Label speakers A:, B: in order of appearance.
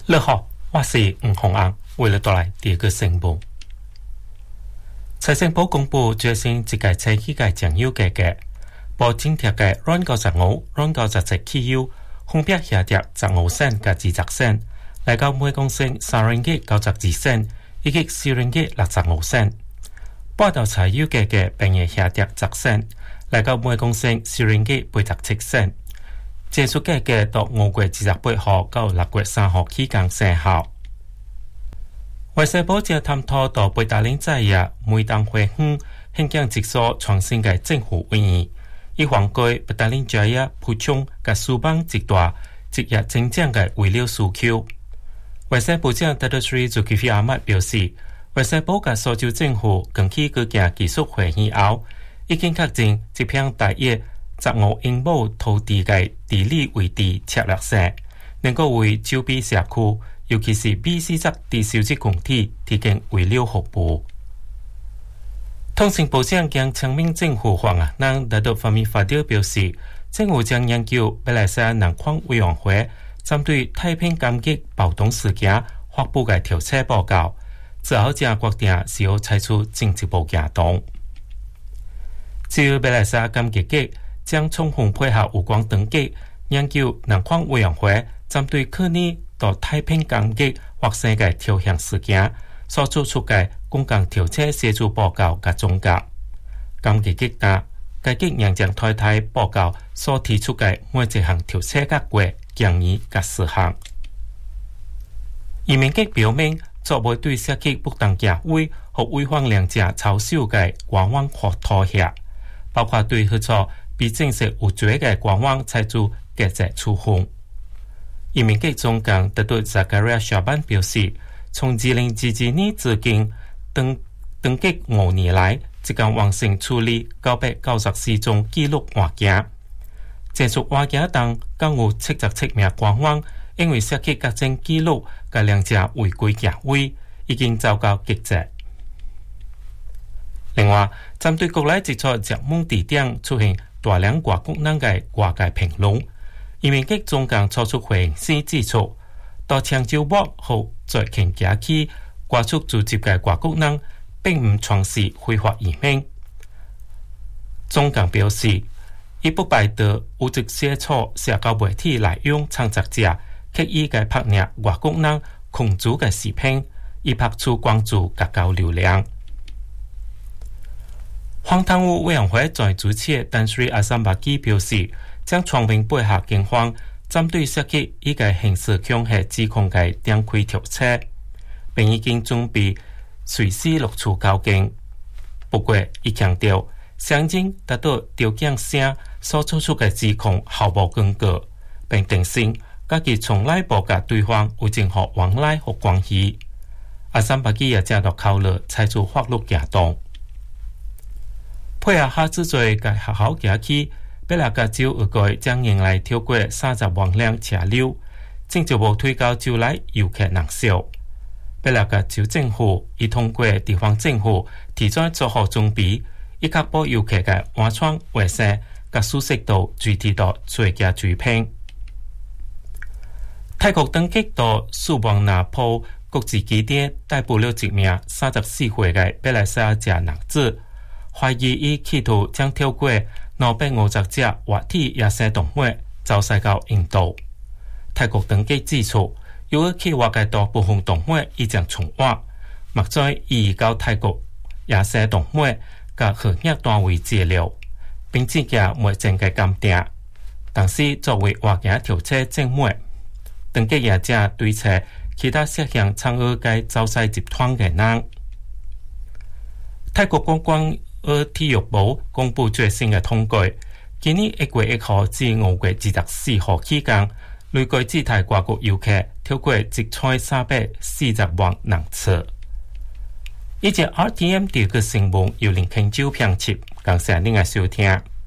A: 你好，我是吴宏安，为了带来第二个新闻。财政部公布最新一届车企嘅獎優價格，報津貼嘅軟95、軟97汽油分別下跌15仙嘅20仙，嚟到每公升3ringgit 92仙，以及4 ringgit 65仙。8道柴油價格並亦下跌10仙，嚟到每公升4 ringgit 87仙。這數價格到5月28號到6月3號期間生效。衛生部正探討到北大領制日每當會議興建一所創新嘅政府會議，以涵蓋北大領制日補充嘅書幫一大即日真正嘅物料需求。衛生部長特斯里祖基菲阿麥表示，衛生部嘅蘇州政府近期舉行技術會議後，已經確定這片大約15英畝土地嘅地理位置策略上，能夠為周邊社區，尤其是 B40低收入群體提供物流服務。通訊部長將清明政府方案讓得到方面發表表示，政府將研究馬來西亞南匡委員會針對太平感激暴動事件發布嘅調查報告，之後將決定是否採取進一步行動。至於馬來西亞感激局將充分配合有關登記研究南匡委員會針對可能到太平感激發生嘅挑釁事件所做出嘅公共調查協助報告嘅總結。感激局話，該局仍將推睇報告所提出嘅每一項調查結果建議嘅事項。移民局表明，作為對涉及不當行為和違反兩者操守嘅官網或妥協，包括對合作被證實有罪嘅官網採取各種處分。移民局總監特督扎加利亞小班表示，從2022年至今登記5年來，即間完成處理994宗記錄案件。這屬案件當共有77名官網因為涉及各種記錄嘅兩者違規行為，已經遭到擊責。另外，針對國內一處熱門地點出現大量外國人嘅外界評論，移民局總監作出回應時指出，到長洲灣後在瓊家區掛出組織嘅外國人並唔從事非法移民。總監表示，亦不排除有直接錯社交媒體來用創作者刻意嘅拍攝外國人控制嘅視頻，以拍出關注及高流量。反貪污委員會在主持但是阿三巴基表示，將全面配合警方針對涉及依個刑事強脅指控嘅展開調查，並已經準備隨時錄取交警。不過，亦強調相應得到條件下所做出嘅指控毫無根據，並定性自己從來無甲對方有任何往來或關係。阿三巴基也正到考慮採取法律行動。配合下次在嘅學校假期，北拉加州預計將迎來超過30萬輛車流，政治部推高州內遊客人數。北拉加州政府已通過地方政府提早做好準備，以確保遊客嘅安全衛生及舒適度具體到最佳水平。泰國登記到蘇旺那坡國際機場逮捕了一名34歲嘅馬來西亞籍男子，懷疑伊企圖將透過250隻活體野生動物走私到印度。泰國登記指出，由於企劃嘅大部分動物已經從活，目前移到泰國野生動物及荷葉單位治療，並指嘅目前嘅鑑定。但是作為活嘅調查證物，登記業者對策其他涉嫌參與該走私集團嘅人。泰國觀光體育部公布最新嘅統計，今年1月1號至5月24號期間，累計至泰國國遊客超過1,340萬人次。以及 RTM 第二個新聞由林慶洲編輯，感謝您嘅收聽。